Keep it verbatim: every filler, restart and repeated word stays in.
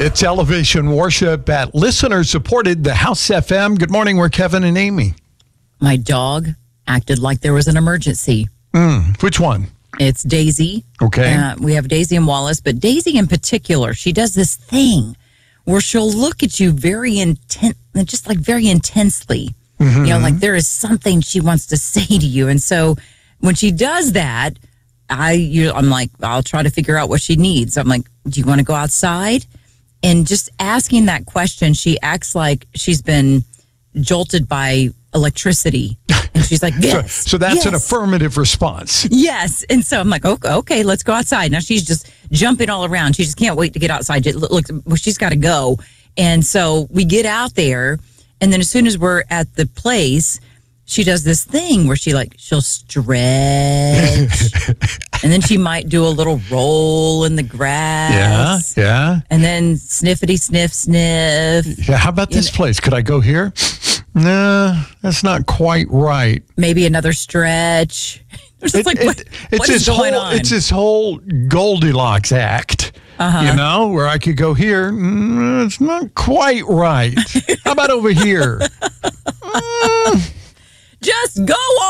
It's Elevation Worship at listener-supported The House F M. Good morning, we're Kevin and Amy. My dog acted like there was an emergency. Mm, which one? It's Daisy. Okay. Uh, we have Daisy and Wallace, but Daisy in particular, she does this thing where she'll look at you very intent, just like very intensely. Mm-hmm. You know, like there is something she wants to say to you. And so when she does that, I, you, I'm like, I'll try to figure out what she needs. I'm like, do you want to go outside? And just asking that question, she acts like she's been jolted by electricity. And she's like, yes. So, so that's yes. an affirmative response. Yes. And so I'm like, okay, okay, let's go outside. Now she's just jumping all around. She just can't wait to get outside. It looks, well, she's got to go. And so we get out there. And then as soon as we're at the place, she does this thing where she like, she'll stretch. And then she might do a little roll in the grass. Yeah, yeah. And then sniffity sniff sniff. Yeah, how about this know, place? Could I go here? No, that's not quite right. Maybe another stretch. It's It, like, it, what, it's what this is going whole, on? It's this whole Goldilocks act. Uh-huh. You know, where I could go here. Mm, it's not quite right. How about over here? Mm. Just go on.